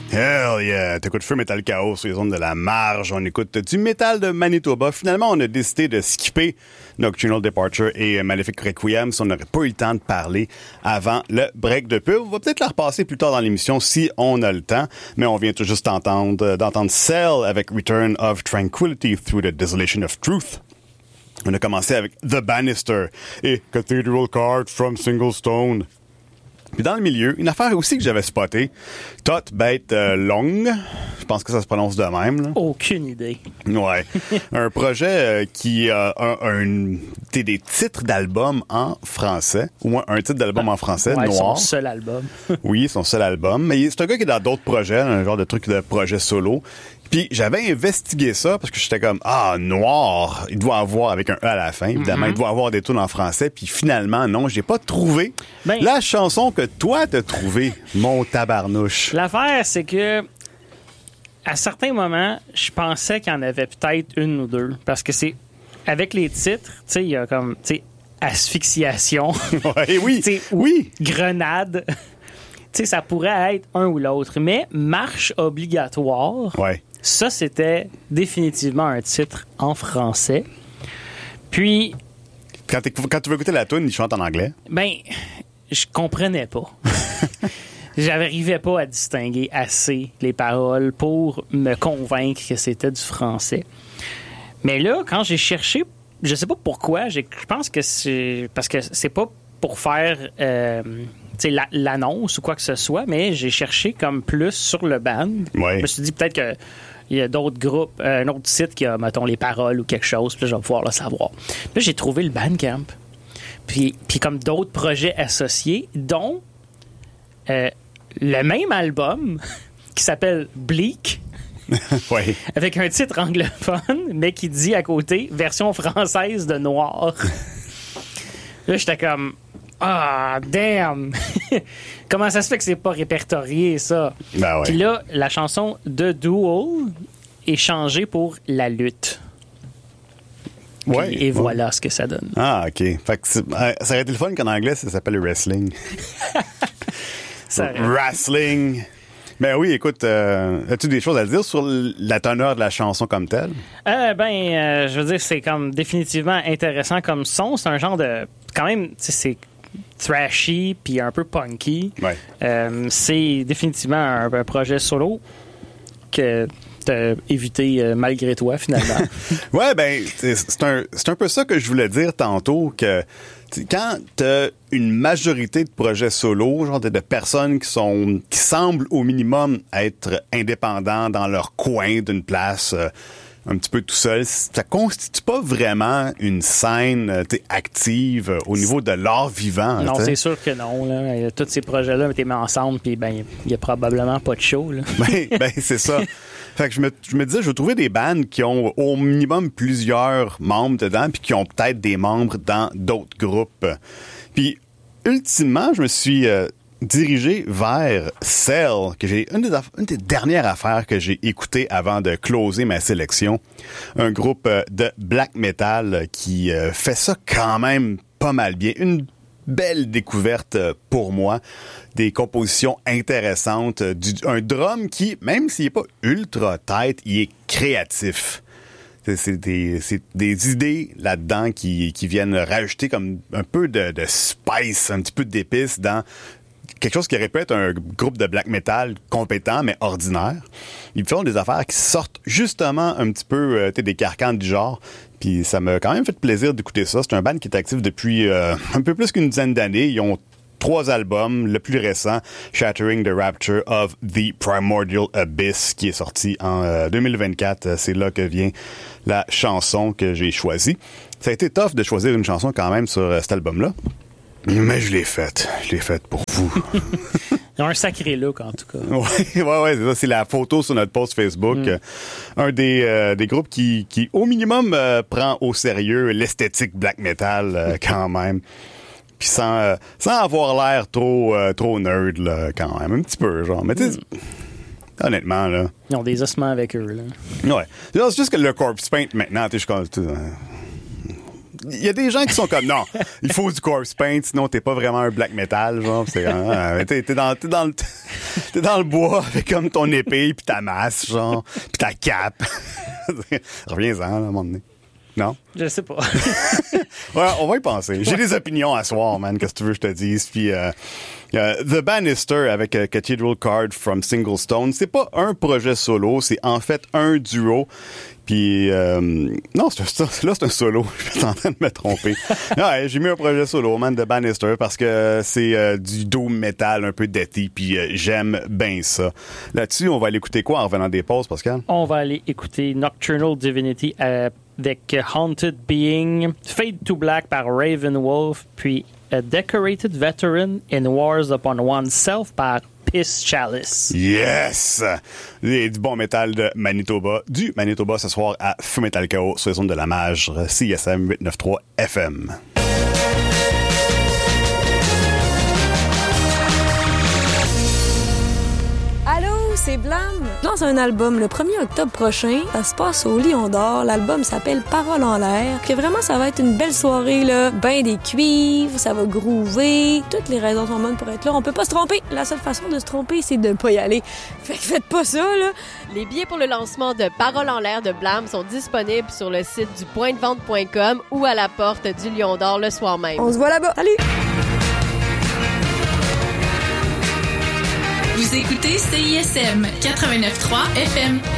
Hell yeah! T'écoutes Feu Metal Chaos sur les ondes de la marge. On écoute du métal de Manitoba. Finalement, on a décidé de skipper Nocturnal Departure et Malefic Requiem si on n'aurait pas eu le temps de parler avant le break de pub. On va peut-être la repasser plus tard dans l'émission si on a le temps. Mais on vient tout juste d'entendre Cell avec Return of Tranquility Through the Desolation of Truth. On a commencé avec The Bannister et Cathedral Card from Single Stone. Puis dans le milieu, une affaire aussi que j'avais spotée, Tot Bête Long, je pense que ça se prononce de même. Là. Aucune idée. Ouais. Un projet qui a des titres d'albums en français, au moins un titre d'album en français, ouais, noir. Son seul album. Oui, son seul album. Mais c'est un gars qui est dans d'autres projets, un genre de truc de projet solo. Puis j'avais investigué ça parce que j'étais comme noir, il doit avoir avec un E à la fin, évidemment, il doit avoir des tunes en français, puis finalement non, j'ai pas trouvé la chanson que toi t'as trouvé, mon tabarnouche. L'affaire c'est que à certains moments, je pensais qu'il y en avait peut-être une ou deux parce que c'est avec les titres, tu sais, il y a comme asphyxiation. Ouais, oui. Oui. Grenade. Tu sais, ça pourrait être un ou l'autre, mais marche obligatoire. Ouais. Ça, c'était définitivement un titre en français. Puis... Quand tu veux écouter la tune, il chante en anglais? Ben, je comprenais pas. J'arrivais pas à distinguer assez les paroles pour me convaincre que c'était du français. Mais là, quand j'ai cherché, je sais pas pourquoi, je pense que c'est... Parce que c'est pas pour faire... l'annonce ou quoi que ce soit, mais j'ai cherché comme plus sur le band. Ouais. Je me suis dit peut-être qu'il y a d'autres groupes, un autre site qui a, mettons, les paroles ou quelque chose, puis là, je vais pouvoir le savoir. Puis là, j'ai trouvé le Bandcamp. Puis comme d'autres projets associés, dont le même album qui s'appelle Bleak. Ouais. Avec un titre anglophone, mais qui dit à côté version française de Noir. Là, j'étais comme damn! Comment ça se fait que c'est pas répertorié, ça? Ben ouais. Puis là, la chanson The Duel est changée pour La Lutte. Ouais. Et voilà ce que ça donne. Ah, OK. Fait que ça aurait été le fun qu'en anglais, ça s'appelle le wrestling. Wrestling! Ben oui, écoute, as-tu des choses à dire sur la teneur de la chanson comme telle? Je veux dire, c'est comme définitivement intéressant comme son. C'est un genre de... Quand même, c'est thrashy puis un peu punky. Ouais. C'est définitivement un projet solo que t'as évité malgré toi, finalement. Ouais, ben, c'est un peu ça que je voulais dire tantôt, que quand t'as une majorité de projets solo, genre de personnes qui semblent au minimum être indépendants dans leur coin d'une place, un petit peu tout seul, ça constitue pas vraiment une scène active au niveau de l'art vivant. Non, c'est sûr que non. Là. Tous ces projets-là étaient mis ensemble, puis ben il y a probablement pas de show. Là. Ben c'est ça. Fait que je me disais, je vais trouver des bandes qui ont au minimum plusieurs membres dedans, puis qui ont peut-être des membres dans d'autres groupes. Puis, ultimement, je me suis dirigé vers Cell, que j'ai une des dernières affaires que j'ai écoutées avant de closer ma sélection. Un groupe de black metal qui fait ça quand même pas mal bien. Une belle découverte pour moi. Des compositions intéressantes, un drum qui, même s'il n'est pas ultra tight, il est créatif. C'est des idées là-dedans qui viennent rajouter comme un peu de spice, un petit peu d'épices dans quelque chose qui aurait pu être un groupe de black metal compétent, mais ordinaire. Ils font des affaires qui sortent justement un petit peu des carcans du genre. Puis ça m'a quand même fait plaisir d'écouter ça. C'est un band qui est actif depuis un peu plus qu'une dizaine d'années. Ils ont 3 albums, le plus récent, Shattering the Rapture of the Primordial Abyss, qui est sorti en 2024. C'est là que vient la chanson que j'ai choisie. Ça a été tough de choisir une chanson quand même sur cet album-là. Mais je l'ai faite. Je l'ai faite pour vous. Ils ont un sacré look, en tout cas. Ouais, c'est ça. C'est la photo sur notre post Facebook. Un des groupes qui au minimum, prend au sérieux l'esthétique black metal, quand même. Puis sans avoir l'air trop nerd, là, quand même. Un petit peu, genre. Mais tu sais, honnêtement, là. Ils ont des ossements avec eux, là. Ouais. C'est juste que le corpse paint, maintenant, tu sais, je il y a des gens qui sont comme, non, il faut du corpse paint, sinon t'es pas vraiment un black metal, genre. C'est t'es dans le bois avec comme ton épée pis ta masse, genre, pis ta cape. Reviens-en, là, à un moment donné. Non? Je sais pas. Ouais, on va y penser. J'ai des opinions à soir, man. Qu'est-ce que tu veux que je te dise? Puis, The Bannister avec Cathedral Card from Single Stone, c'est pas un projet solo, c'est en fait un duo. Puis, non, c'est un solo. Je suis en train de me tromper. Ouais, j'ai mis un projet solo, man, de Bannister, parce que c'est du doom metal un peu deathy, puis j'aime bien ça. Là-dessus, on va aller écouter quoi en revenant des pauses, Pascal? On va aller écouter Nocturnal Divinity avec Haunted Being, Fade to Black par Ravenwolf, puis A Decorated Veteran in Wars Upon Oneself par Piss Chalice. Yes! Et du bon métal de Manitoba. Du Manitoba ce soir à Feu Metal Chaos sur les ondes de la Mage, CISM 893 FM. C'est Blam. Je lance un album le 1er octobre prochain. Ça se passe au Lion d'Or. L'album s'appelle Parole en l'air. Que vraiment, ça va être une belle soirée, là. Ben des cuivres, ça va groover. Toutes les raisons sont bonnes pour être là. On peut pas se tromper. La seule façon de se tromper, c'est de pas y aller. Fait que faites pas ça, là. Les billets pour le lancement de Parole en l'air de Blam sont disponibles sur le site du pointdevente.com ou à la porte du Lion d'Or le soir même. On se voit là-bas. Salut! Vous écoutez CISM 89.3 FM.